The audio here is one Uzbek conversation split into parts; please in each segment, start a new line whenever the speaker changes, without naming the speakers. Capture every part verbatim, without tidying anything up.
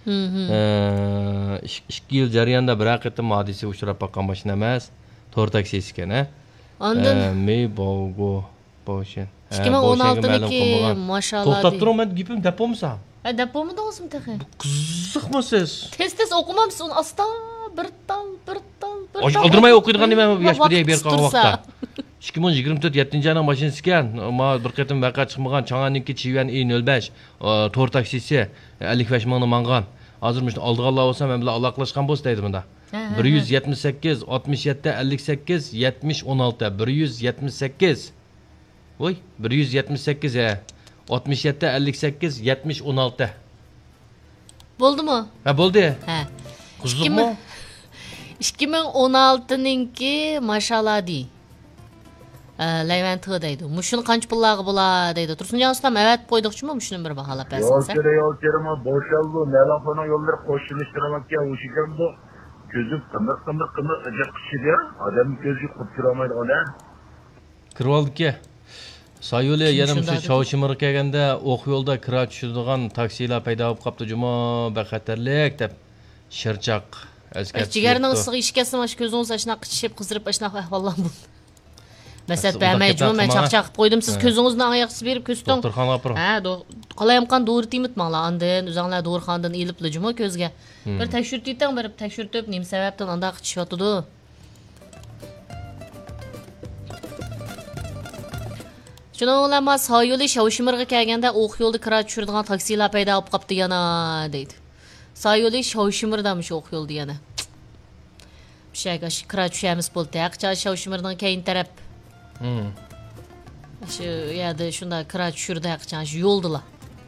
ikki yil jarayonida bir qatim hodisa uchrab qolgan mashina emas, to'rt taksisi ekan, ha.
Ondan
me bogo boşen.
ikki ming o'n oltiniki mashallah.
To'xtab turing, men gapim depomsan.
Ha, depommi deg'izmi taxi?
Qiziqmisiz?
Tez-tez o'qimamsiz uni asta bir tal, bir tal, bir tal.
Oldirmay o'qiydigan nima yosh biriga ber qolgan vaqtda. ikki ming yigirma to'rt yettinchi yilning mashinasi ekan. Ma bir qatim vaqa chiqmagan Chang'anniki Chivan E nol besh to'rt taksisi ellik besh mingni mangan. Hozir mana oldiganlar bo'lsa, men bilan aloqalashgan bo'lsa deydi bunda. bir yuz yetmish sakkiz oltmish yetti ellik sakkiz yetmish o'n olti bir yuz yetmish sakkiz. Voy, bir yuz yetmish sakkiz ha. oltmish yetti ellik sakkiz yetmish o'n olti.
Bo'ldimi?
Ha, bo'ldi.
Ha.
Qiziqmi?
ikki ming o'n oltiniki mashallah dey. Levent deydi. Mushuni qancha pullarga bo'ladi deydi. Tursunjon ustam avat qo'ydiqchimi mushuni bir baholab bersin.
Yo'q, kerak yo'q, kerima boşaldı. Nelafona yollar qo'shilishtirmoqqa o'shigan bu. Ko'zi qimir qimir qimir ajab qishida odam ko'zi qutiramaydi ona.
Kirib oldik-ki. Sayyo'li yana shu Shoshimirga kelganda o'q yo'lda kira tushiradigan taksilar paydo bo'lib qopti. Juma bexatarlik deb shirchoq eskartib.
Jigarning issiq ishkasi mana shu ko'zingiz ashna qichishib qizirib ashna ahvollar bu. Masat bermayjimi? Men chaqchaq qilib qo'ydim. Siz ko'zingizni oyoqsiz berib ko'sting.
Doktorxonaga opiring.
Ha, qalayamqan doğru timitmanglar. Andan o'zinglar doğruxonadan ilibli juma ko'zga. Bir tekshirib yeting, berib tekshirtib, nima sababdan anda qitishyotdi. Shuni o'ylama, Sayyo'li Shoshimirga kelganda o'q yo'lda kira tushiradigan taksilar paydo bo'lib qopti yana deydi. Sayyo'li Shoshimirdamış o'q yo'lda yana. Shayga shu kira tushamiz bo'ldi. Aqcha Shoshimirdan keyin taraf. Hmm. Shu yerda shunda kira tushirdi aqcha shu yo'ldilar.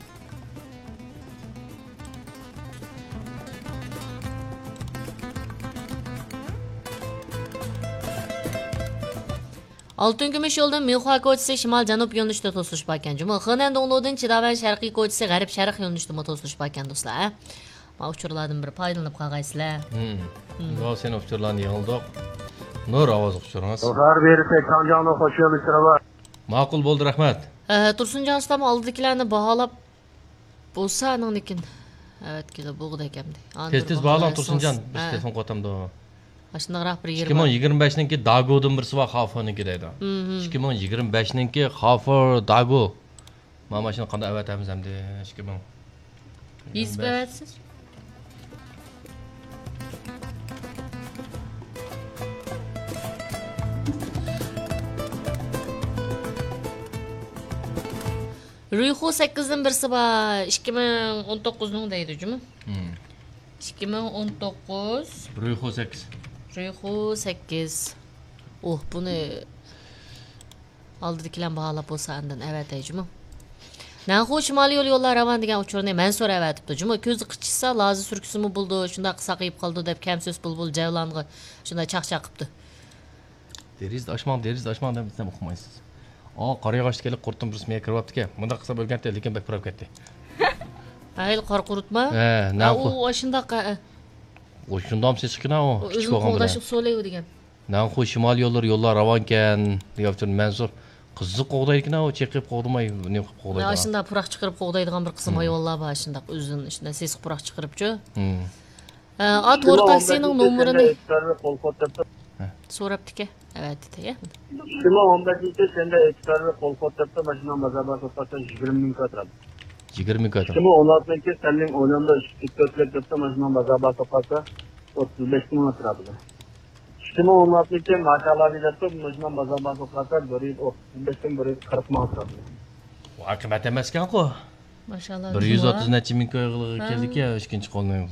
Altın Gümüş yoldan Minhua ko'chasi shimol janub yo'nalishida to'silib ekan. Juma Xenan Donglodan Chidavan sharqiy ko'chasi g'arb sharq yo'nalishida to'silib ekan do'stlar. Ma uchurlardan bir foydalanib qolgaysizlar.
Hmm. Yo, sen uchurlarni yig'ildik. Nur ovoz uqtiringiz.
Xabar bersak, Tanjonni qo'shilishtirib.
Ma'qul bo'ldi, rahmat.
Tursunjon ustam oldikilarni baholab bo'lsa aningnikin. Evet, kelib bo'g'di ekamdi.
Tez-tez baholang Tursunjon, biz telefon qo'tamdi.
Ashunaqroq bir yer
ikki ming yigirma beshniki Dago'dan birsi va Xafoniki deydi. ikki ming yigirma beshniki Xafor Dago. Mana shuni qanday avatamiz hamda ikki ming.
Yuz beratsiz. Ruyxu sakkizdan birsi bor ikki ming o'n to'qqizning deydi jumi? ikki ming o'n to'qqiz
Ruyxu sakkiz.
Ruyxu sakkiz. Oh, buni oldikilan baholab bo'lsa andan avatayjimi? Nanxu shimoliy yo'l yo'llar ravon degan uchurni men so'ravatibdi. Juma ko'zi qichisa, lozi surkusimi bo'ldi, shunda qisaqayib qoldi deb kamso'z bulbul javlonga shunda chaqchaq qilibdi.
Deriz oshmoq, deriz oshmoq deb bizdan o'qimaysiz. O, qorayog'ochga kelib qurtdim birismiga kiryapti-ki. Bunda qilsa bo'lganda lekin bek purab ketdi.
Ayl qor quritma?
Ha, nanxu.
U shundaqa.
O shundam ses chiqina o.
Kichik bo'lgan bilan. O'zim so'laydi degan.
Nanxu shimol yo'llar yo'llar ravon ekan, deyapti Mansur. Qiziq qo'g'daydi-ki, o cheqib qo'g'dimay, nima qilib qo'g'daydi.
Ha, shunda puroq chiqarib qo'g'daydigan bir qism hayvonlar bor, shunda o'zining ishida ses puroq chiqaribchi. Hmm. A to'rt taksining nomerini so'rabdi-ki. Evet, ya.
Şimdi on beşinci sende ekstrarlı kol fotoğrafta başına mazaba sokakta yigirma ming kadar.
yigirma ming kadar.
Şimdi on altıncı senin oyunda TikTok'ta yaptı başına mazaba sokakta otuz beş ming kadar. Şimdi on altıncı maşallah bir yaptı başına mazaba sokakta görüyor otuz beş ming görüyor kırk ming kadar.
Bu akıbet emesken ko.
Maşallah.
bir yuz o'ttiz neçe ming keldik ya ikkinchi qo'ldan.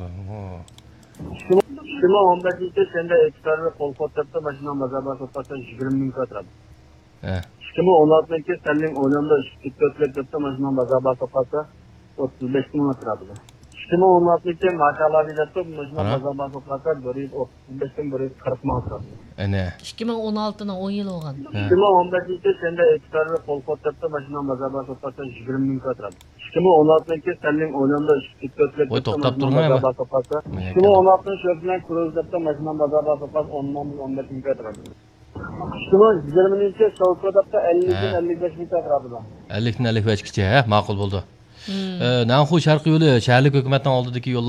Şimdi on beşinci sende ekstrarlı kol fotoğrafta başına mazaba sokakta yigirma ming kadar.
He.
Şimdi on altıncı senin oyunda TikTok'ta yaptı başına mazaba sokakta otuz beş ming kadar. Şimdi on altıncı maşallah bir yaptı başına mazaba sokakta görüyor otuz beş ming görüyor kırk ming kadar.
Ene.
ikki ming o'n oltining o'n yil bo'lgan.
Şimdi on beşinci sende ekstrarlı kol fotoğrafta başına mazaba sokakta yigirma ming kadar. Şimdi on altıncı senin oyunda TikTok'ta yaptı başına mazaba sokakta. Şimdi on altıncı şöyle kuruluşta başına mazaba sokakta on on beş ming kadar. Şimdi yigirmanchi Shavkatda ellik ellik besh ming kadar.
ellik ellik besh kicha, ha, ma'qul bo'ldi. Nanxu sharqiy yo'li, shaharlik hukumatning oldidagi yo'l